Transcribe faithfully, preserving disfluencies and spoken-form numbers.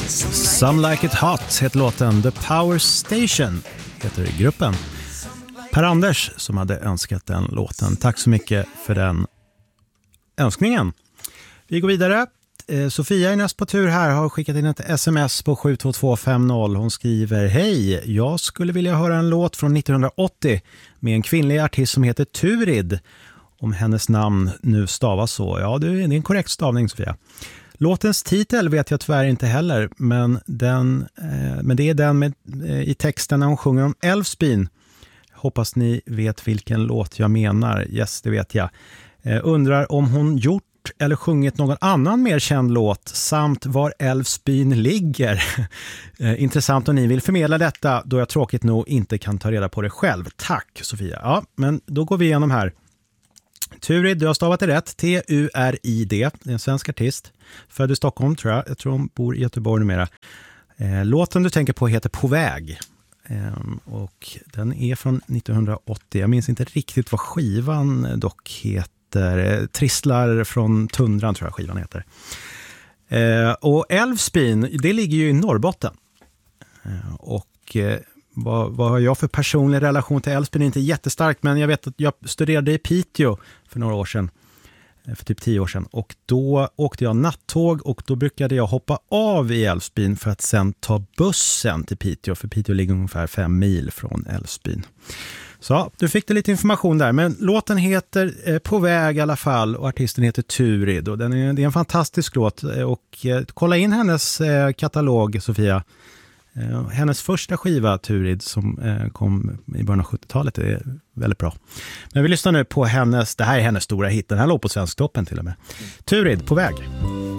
Some Like It Hot heter låten. The Power Station heter gruppen. Per-Anders som hade önskat den låten. Tack så mycket för den önskningen. Vi går vidare. Sofia är näst på tur här, har skickat in ett sms på sju två två fem noll. Hon skriver: hej, jag skulle vilja höra en låt från nittonhundraåttio med en kvinnlig artist som heter Turid. Om hennes namn nu stavas så. Ja, det är en korrekt stavning, Sofia. Låtens titel vet jag tyvärr inte heller, men, den, eh, men det är den med, eh, i texten när hon sjunger om Älvsbyn. Hoppas ni vet vilken låt jag menar. Yes, det vet jag. Eh, undrar om hon gjort eller sjungit någon annan mer känd låt samt var Älvsbyn ligger. eh, intressant om ni vill förmedla detta, då jag tråkigt nog inte kan ta reda på det själv. Tack, Sofia. Ja, men då går vi igenom här. Turid, du har stavat det rätt. T U R I D. Det är en svensk artist. Född i Stockholm, tror jag. Jag tror hon bor i Göteborg numera. Eh, låten du tänker på heter På väg. Eh, och den är från nittonhundraåttio. Jag minns inte riktigt vad skivan dock heter. Eh, Trisslar från tundran tror jag skivan heter. Eh, och Älvsbyn, det ligger ju i Norrbotten. Eh, och... Eh, Vad, vad har jag för personlig relation till Älvsbyn? Inte jättestark, men jag vet att jag studerade i Piteå för några år sedan. För typ tio år sedan. Och då åkte jag nattåg och då brukade jag hoppa av i Älvsbyn för att sen ta bussen till Piteå. För Piteå ligger ungefär fem mil från Älvsbyn. Så du fick det lite information där. Men låten heter eh, På väg i alla fall och artisten heter Turid. Och den är, det är en fantastisk låt. Och eh, kolla in hennes eh, katalog, Sofia. Uh, hennes första skiva, Turid, som uh, kom i början av sjuttiotalet, är väldigt bra. Men vi lyssnar nu på hennes, det här är hennes stora hit, den här låg på Svensktoppen till och med. Turid, På väg.